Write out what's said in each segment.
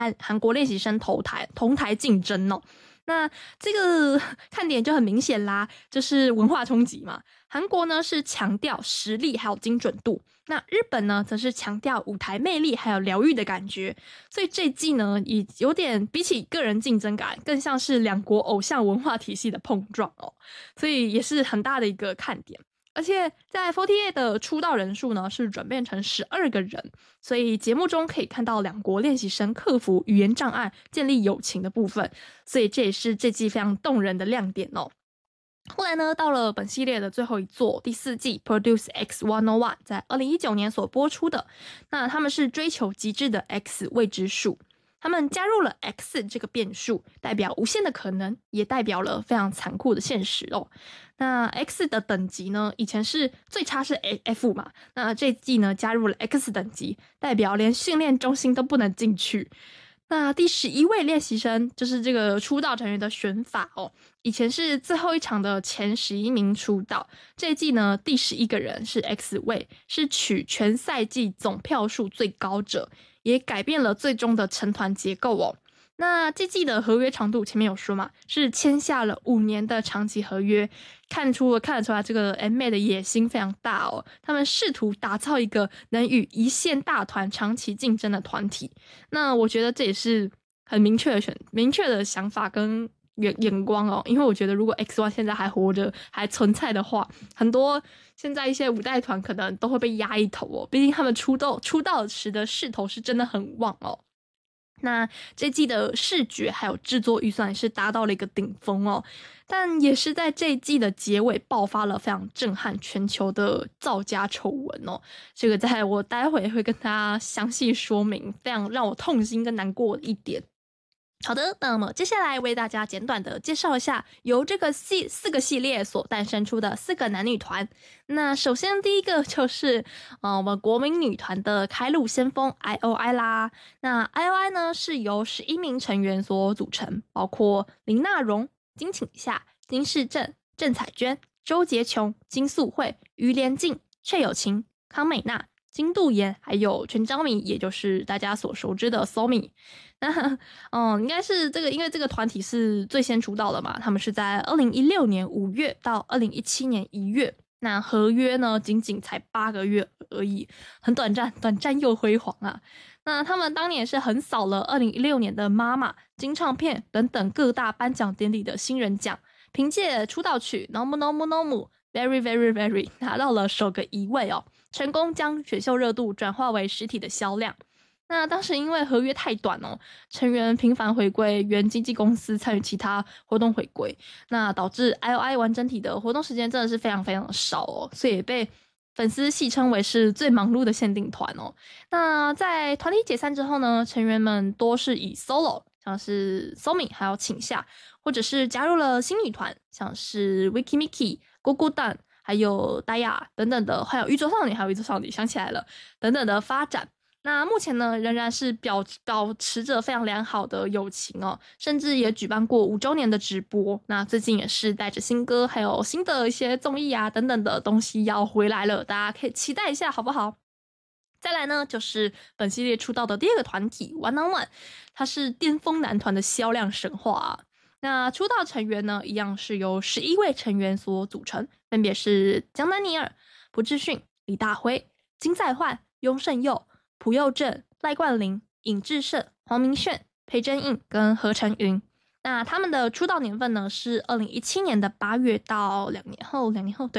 和韩国练习生同台竞争哦。那这个看点就很明显啦，就是文化冲击嘛。韩国呢是强调实力还有精准度，那日本呢则是强调舞台魅力还有疗愈的感觉。所以这一季呢也有点比起个人竞争感，更像是两国偶像文化体系的碰撞哦，所以也是很大的一个看点。而且在48的出道人数呢是转变成12个人，所以节目中可以看到两国练习生克服语言障碍建立友情的部分，所以这也是这季非常动人的亮点哦。后来呢，到了本系列的最后一作第4季 Produce X101 在2019年所播出的，那他们是追求极致的 X 未知数，他们加入了 X 这个变数，代表无限的可能，也代表了非常残酷的现实哦。那 X 的等级呢，以前是最差是 F 嘛，那这季呢加入了 X 等级，代表连训练中心都不能进去。那第11位练习生就是这个出道成员的选法哦，以前是最后一场的前11名出道，这一季呢第11个人是 X 位，是取全赛季总票数最高者，也改变了最终的成团结构哦。那这季的合约长度前面有说嘛，是签下了5年的长期合约，看得出来这个 M-MAD 的野心非常大哦，他们试图打造一个能与一线大团长期竞争的团体。那我觉得这也是很明确的想法跟眼光哦，因为我觉得如果 X1 现在还活着还存在的话，很多现在一些五代团可能都会被压一头哦，毕竟他们出道时的势头是真的很旺哦。那这季的视觉还有制作预算也是达到了一个顶峰哦，但也是在这一季的结尾爆发了非常震撼全球的造假丑闻哦，这个在我待会会跟大家详细说明，非常让我痛心跟难过的一点。好的，那么接下来为大家简短的介绍一下由这个4个系列所诞生出的4个男女团。那首先第一个就是我们国民女团的开路先锋 IOI 啦。那 IOI 呢是由11名成员所组成，包括林娜荣、金请夏、金世正、郑彩娟、周洁琼、金素慧、于连静、阙有情、康美娜、金度妍，还有全昭弥，也就是大家所熟知的 Somi。那应该是因为这个团体是最先出道的嘛，他们是在2016年5月到2017年1月，那合约呢仅仅才8个月而已，很短暂又辉煌啊。那他们当年是横扫了2016年的妈妈、金唱片等等各大颁奖典礼的新人奖，凭借出道曲 Nomu Nomu Nomu Very Very Very 拿到了首个1位哦，成功将选秀热度转化为实体的销量。那当时因为合约太短哦，成员频繁回归原经纪公司参与其他活动回归，那导致 IOI 完整体的活动时间真的是非常非常的少哦，所以也被粉丝戏称为是最忙碌的限定团哦。那在团体解散之后呢，成员们多是以 solo， 像是 Somi 还有请夏，或者是加入了新女团，像是 Wiki Miki、Gugudan 还有 Daya 等等的，还有宇宙少女想起来了等等的发展。那目前呢，仍然是保持着非常良好的友情哦，甚至也举办过5周年的直播。那最近也是带着新歌，还有新的一些综艺啊等等的东西要回来了，大家可以期待一下，好不好？再来呢，就是本系列出道的第2个团体 ONE-ON-ONE， 它是巅峰男团的销量神话啊。那出道成员呢，一样是由11位成员所组成，分别是姜丹尼尔、朴智勋、李大辉、金在焕、雍胜佑、朴佑正、赖冠霖、尹智胜、黄明炫、裴真印跟何成云。那他们的出道年份呢是2017年的8月到2年后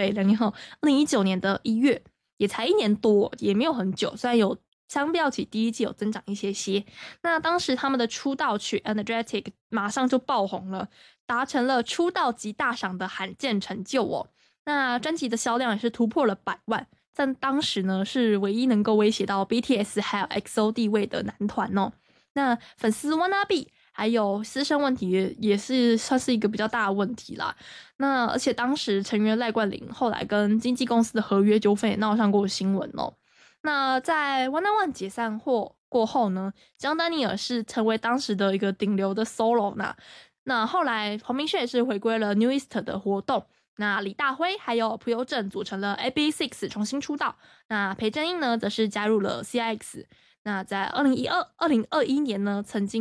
2019年的1月，也才1年多，也没有很久，虽然有相较起第一季有增长一些。那当时他们的出道曲 Energetic 马上就爆红了，达成了出道即大赏的罕见成就哦。那专辑的销量也是突破了100万，在当时呢是唯一能够威胁到 BTS 还有 XO 地位的男团哦。那粉丝 wannabe 还有私生问题也是算是一个比较大的问题啦。那而且当时成员赖冠霖后来跟经纪公司的合约纠纷也闹上过新闻哦。那在 ONE-ON-ONE 解散过后呢，姜丹尼尔是成为当时的一个顶流的 solo 那后来黄明炫也是回归了 New East 的活动。那李大辉还有朴佑正组成了 AB6 重新出道，那裴真印呢则是加入了 CIX。 那在2012、2021年呢，曾经